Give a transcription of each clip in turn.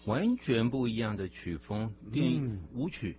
完全不一样的曲风，电影舞曲。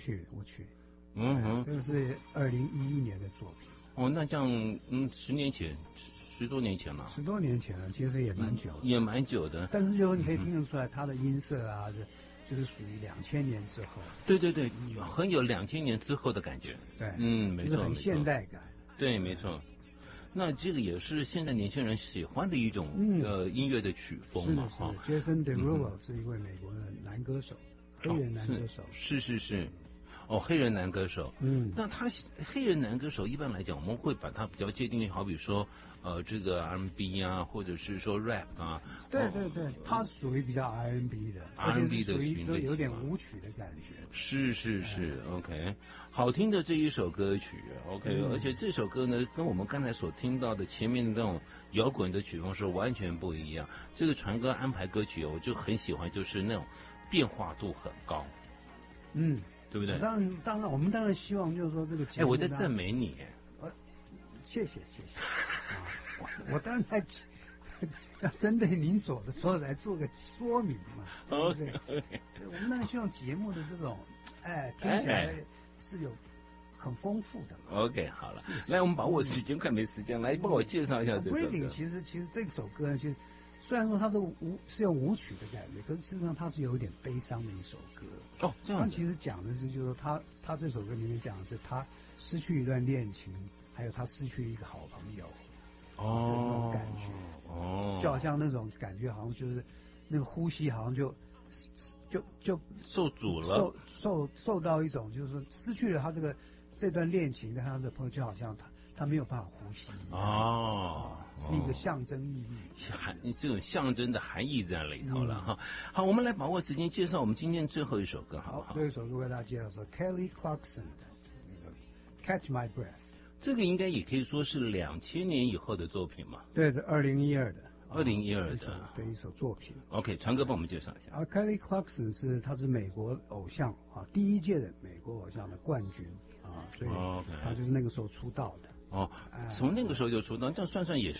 这个是2011年的作品。 哦，那这样10年前，10多年前了。 10多年前了，其实也蛮久的。 也蛮久的。 但是就你可以听得出来，它的音色啊，就是属于2000年之后。 对，很有2000年之后的感觉。 对， 没错， 就是很现代感。 对，没错。那这个也是现在年轻人喜欢的一种音乐的曲风嘛。 是 Jason Derulo 是一位美国的男歌手，黑人男歌手。 是。哦，黑人男歌手。那他黑人男歌手一般来讲，我们会把他比较界定为，好比说这个 R&B 啊，或者是说 rap 啊。 对，他属于比较 R&B 的 ，R&B 的属于都有点舞曲的感觉。 是 ，OK， 好听的这一首歌曲 ，OK，而且这首歌呢，跟我们刚才所听到的前面的那种摇滚的曲风是完全不一样。这个传歌安排歌曲，我就很喜欢，就是那种变化度很高。对不对？ 当然，我们当然希望就是说这个节目。 我在赞美你。 谢谢。我当然要针对您所说的来做个说明嘛。 OK， 我们当然希望节目的这种，听起来是有很丰富的。 OK， 好了，来，我们把握时间，快没时间，来帮我介绍一下这首歌。 Breathing 其实这首歌呢，其实虽然说它是用舞曲的感觉，可是事实上它是有一点悲伤的一首歌。 这样子。 它其实讲的是，就是说他这首歌里面讲的是他失去一段恋情，还有他失去一个好朋友。那种感觉。就好像那种感觉，好像就是那个呼吸，好像就受阻了， 受到一种就是说失去了他这段恋情跟他的朋友，就好像他没有办法呼吸。是一个象征意义， 这种象征的含义在里头了哈。好，我们来把握时间介绍我们今天最后一首歌，好不好？ 最后一首歌为大家介绍是 Kelly Clarkson 的那个 Catch My Breath。 这个应该也可以说是2000年以后的作品嘛。 对，是2012的一首作品。 OK， 传哥帮我们介绍一下。 Kelly Clarkson 他是美国偶像第一届的美国偶像的冠军所以他就是那个时候出道的。 从那个时候就出道，这样算算也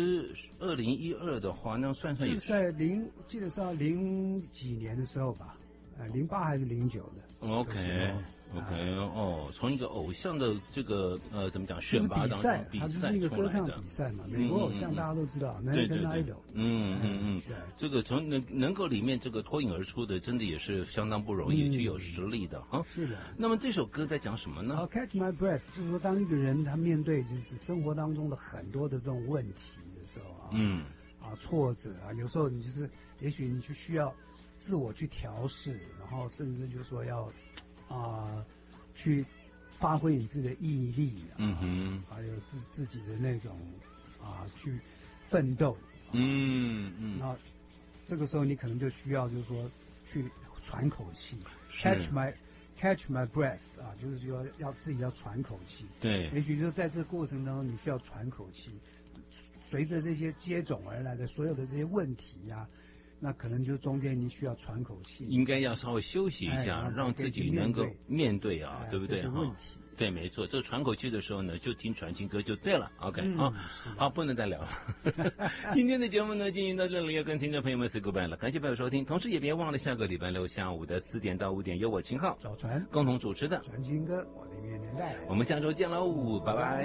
2012的话，那算算也是在记得是要零几年的时候吧，08还是09的。 OK，从一个偶像的这个怎么讲选拔当中比赛，它是一个歌唱比赛嘛，美国偶像大家都知道，American Idol。 这个从能够里面这个脱颖而出的，真的也是相当不容易，具有实力的哈。 是的。 那么这首歌在讲什么呢 ？Catch My Breath 就是说，当一个人他面对就是生活当中的很多的这种问题的时候挫折有时候你就是也许你就需要自我去调试，然后甚至就是说要去发挥你自己的毅力还有自己的那种去奋斗。那这个时候你可能就需要就是说去喘口气 ，catch my breath 就是说要自己要喘口气。 对， 也许就是在这个过程当中你需要喘口气，随着这些接踵而来的所有的这些问题那可能就中间你需要喘口气， 应该要稍微休息一下，让自己能够面对对不对问题。 对，没错，这喘口气的时候呢，就听传情歌就对了。OK 好，不能再聊了。今天的节目呢，进行到这里，要跟听众朋友们 say goodbye 了。感谢朋友收听，同时也别忘了下个礼拜六下午的4点到5点，由我秦昊、 赵传共同主持的传情歌，我的音乐年代。 我们下周见喽，拜拜。